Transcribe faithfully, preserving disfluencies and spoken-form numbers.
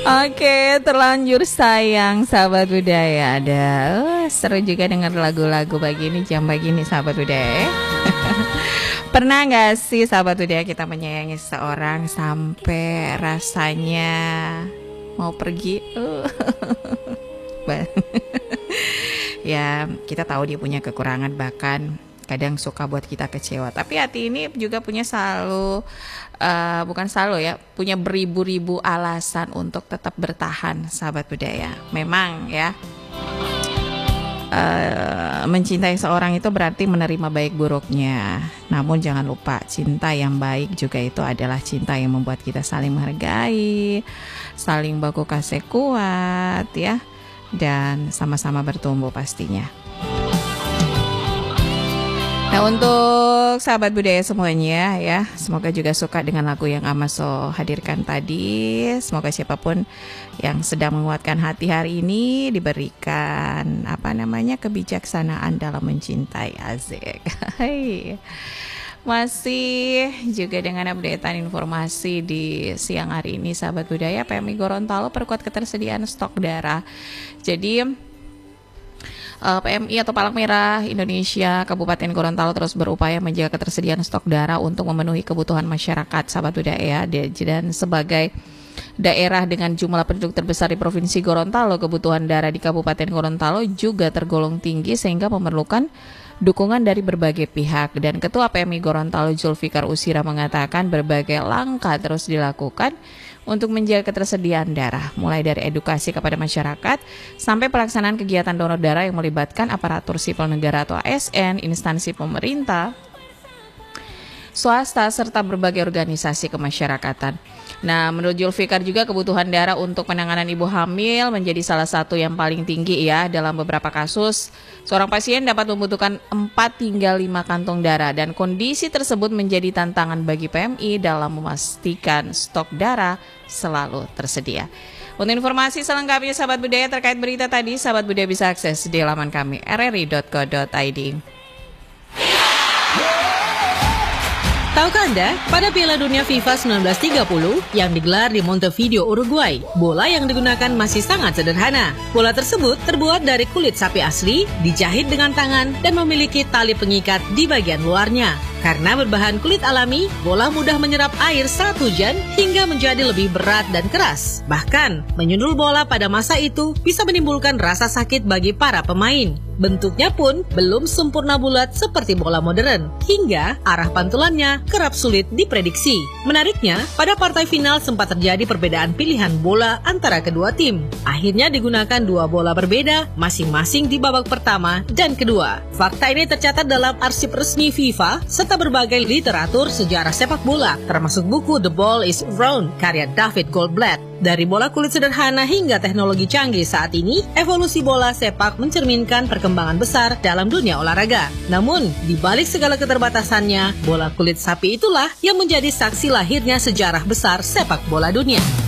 Oke, terlanjur sayang sahabat budaya. Ada uh, seru juga dengar lagu-lagu begini jam begini sahabat budaya. Pernah gak sih sahabat budaya kita menyayangi seorang sampai rasanya mau pergi? Uh. Ya, kita tahu dia punya kekurangan, bahkan kadang suka buat kita kecewa. Tapi hati ini juga punya selalu uh, bukan selalu ya, punya beribu-ribu alasan untuk tetap bertahan sahabat budaya. Memang ya, uh, mencintai seorang itu berarti menerima baik buruknya. Namun jangan lupa, cinta yang baik juga itu adalah cinta yang membuat kita saling menghargai, saling baku kasih kuat ya, dan sama-sama bertumbuh pastinya. Nah, untuk sahabat budaya semuanya ya, semoga juga suka dengan lagu yang Amaso hadirkan tadi. Semoga siapapun yang sedang menguatkan hati hari ini diberikan apa namanya kebijaksanaan dalam mencintai. Asik. Masih juga dengan updatean informasi di siang hari ini sahabat budaya, P M I Gorontalo perkuat ketersediaan stok darah. Jadi P M I atau Palang Merah Indonesia Kabupaten Gorontalo terus berupaya menjaga ketersediaan stok darah untuk memenuhi kebutuhan masyarakat sahabat budaya. Dan sebagai daerah dengan jumlah penduduk terbesar di Provinsi Gorontalo, kebutuhan darah di Kabupaten Gorontalo juga tergolong tinggi sehingga memerlukan dukungan dari berbagai pihak. Dan Ketua P M I Gorontalo Zulfikar Usira mengatakan berbagai langkah terus dilakukan untuk menjaga ketersediaan darah, mulai dari edukasi kepada masyarakat sampai pelaksanaan kegiatan donor darah yang melibatkan aparatur sipil negara atau A S N, instansi pemerintah, swasta, serta berbagai organisasi kemasyarakatan. Nah, menurut Zulfikar juga kebutuhan darah untuk penanganan ibu hamil menjadi salah satu yang paling tinggi ya. Dalam beberapa kasus, seorang pasien dapat membutuhkan empat hingga lima kantong darah, dan kondisi tersebut menjadi tantangan bagi P M I dalam memastikan stok darah selalu tersedia. Untuk informasi selengkapnya sahabat budaya terkait berita tadi, sahabat budaya bisa akses di laman kami r r i dot co dot i d. Tahukah Anda, pada Piala Dunia FIFA seribu sembilan ratus tiga puluh yang digelar di Montevideo, Uruguay, bola yang digunakan masih sangat sederhana. Bola tersebut terbuat dari kulit sapi asli, dijahit dengan tangan, dan memiliki tali pengikat di bagian luarnya. Karena berbahan kulit alami, bola mudah menyerap air saat hujan hingga menjadi lebih berat dan keras. Bahkan, menyundul bola pada masa itu bisa menimbulkan rasa sakit bagi para pemain. Bentuknya pun belum sempurna bulat seperti bola modern, hingga arah pantulannya kerap sulit diprediksi. Menariknya, pada partai final sempat terjadi perbedaan pilihan bola antara kedua tim. Akhirnya digunakan dua bola berbeda, masing-masing di babak pertama dan kedua. Fakta ini tercatat dalam arsip resmi FIFA serta berbagai literatur sejarah sepak bola, termasuk buku The Ball is Round karya David Goldblatt. Dari bola kulit sederhana hingga teknologi canggih saat ini, evolusi bola sepak mencerminkan perkembangan besar dalam dunia olahraga. Namun, di balik segala keterbatasannya, bola kulit sapi itulah yang menjadi saksi lahirnya sejarah besar sepak bola dunia.